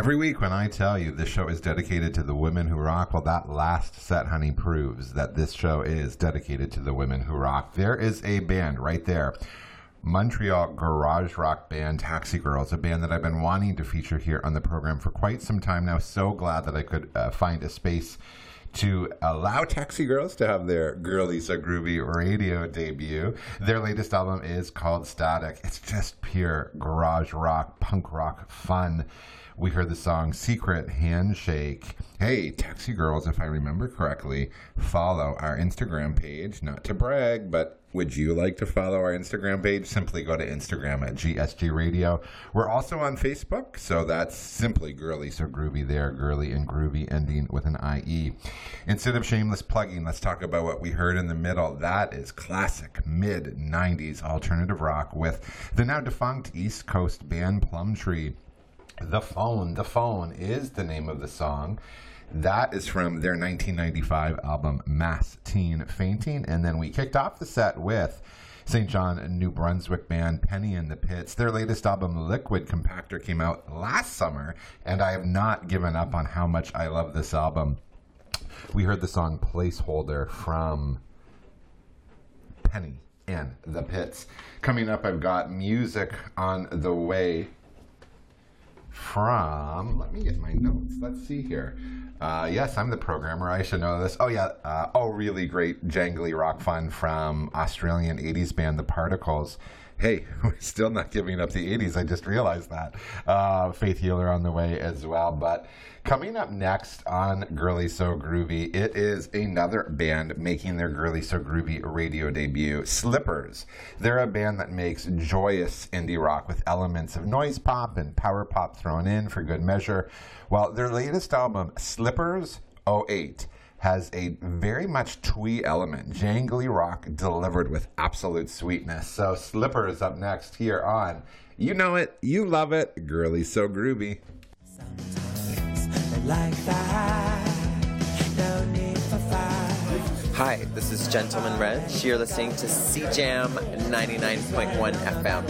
Every week when I tell you this show is dedicated to the women who rock, well, that last set, honey, proves that this show is dedicated to the women who rock. There is a band right there, Montreal garage rock band Taxi Girls, a band that I've been wanting to feature here on the program for quite some time now. So glad that I could find a space to allow Taxi Girls to have their Girly So Groovy radio debut. Their latest album is called Static. It's just pure garage rock, punk rock fun. We heard the song Secret Handshake. Hey, Taxi Girls, if I remember correctly, follow our Instagram page. Not to brag, but would you like to follow our Instagram page? Simply go to Instagram at GSG Radio. We're also on Facebook, so that's simply Girly So Groovy there, girly and groovy ending with an IE. Instead of shameless plugging, let's talk about what we heard in the middle. That is classic mid-90s alternative rock with the now defunct East Coast band Plumtree. The Phone is the name of the song. That is from their 1995 album Mass Teen Fainting. And then we kicked off the set with St. John, New Brunswick band Penny in the Pits. Their latest album, Liquid Compactor, came out last summer, and I have not given up on how much I love this album. We heard the song Placeholder from Penny in the Pits. Coming up, I've got music on the way from, let me get my notes. Let's see here. Yes, I'm the programmer. I should know this. Oh, yeah. Really great jangly rock fun from Australian 80s band The Particles. Hey, we're still not giving up the 80s. I just realized that. Faith Healer on the way as well. But coming up next on Girly So Groovy, it is another band making their Girly So Groovy radio debut, Slippers. They're a band that makes joyous indie rock with elements of noise pop and power pop thrown in for good measure. Well, their latest album, Slippers 08, has a very much twee element, jangly rock delivered with absolute sweetness. So Slippers up next here on, you know it, you love it, Girly So Groovy. Like that, no need for fight. Hi, this is Gentleman Reg. You're listening to CJAM 99.1 FM.